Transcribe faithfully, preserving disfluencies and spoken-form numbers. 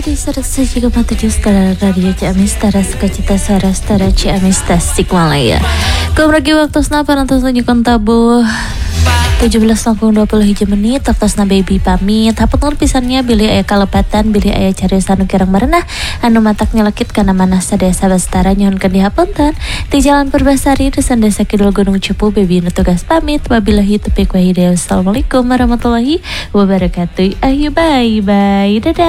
di seratus tujuh koma tujuh Setara Radio Ciamis, Setara Sukacita, Suara Setara Ciamis, Tasikmalaya. Kumragi waktu snapa nanti tunjukkan tabuh tujuh belas dua puluh hiji menit waktu baby pamit hapunten pisannya bilih aya kalepatan bilih aya cariyosan nu kirang marenah anu matak nyelekit kana manah sadaya sabastara nyohonkeun dihapunten di Jalan Purbasari Dusun Desa Kidul Gunung Cepu. Baby nu tugas pamit wabillahi taufiq wa hidayah. Assalamualaikum warahmatullahi wabarakatuh. Ayo bye bye dadah.